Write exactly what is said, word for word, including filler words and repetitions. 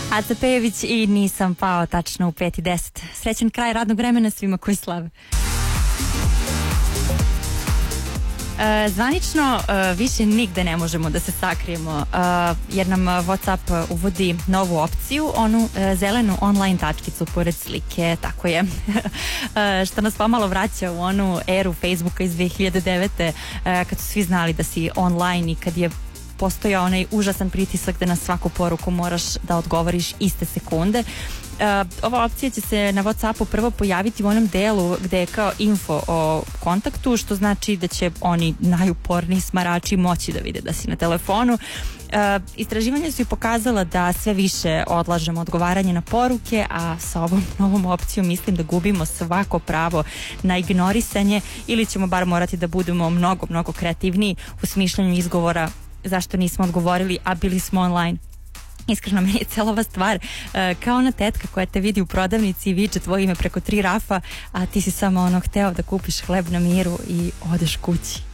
Aca Pejević i Nisam pao, tačno u pet i deset. Srećan kraj radnog vremena svima koji slave. E, zvanično e, više nigde ne možemo da se sakrijemo, e, jer nam WhatsApp uvodi novu opciju, onu e, zelenu online tačkicu pored slike, tako je, e, što nas pomalo vraća u onu eru Facebooka iz dve hiljade devete. E, kad su svi znali da si online i kad je postojao onaj užasan pritisak da na svaku poruku moraš da odgovoriš iste sekunde. Uh, ova opcija će se na WhatsAppu prvo pojaviti u onom delu gde je kao info o kontaktu, što znači da će oni najuporniji smarači moći da vide da si na telefonu. Uh, istraživanja su i pokazala da sve više odlažemo odgovaranje na poruke, a sa ovom novom opcijom mislim da gubimo svako pravo na ignorisanje, ili ćemo bar morati da budemo mnogo, mnogo kreativniji u smišljanju izgovora zašto nismo odgovorili, a bili smo online. Iskreno, meni je cijela ova stvar uh, kao ona tetka koja te vidi u prodavnici i viče tvoje ime preko tri rafa, a ti si samo ono hteo da kupiš hleb na miru i odeš kući.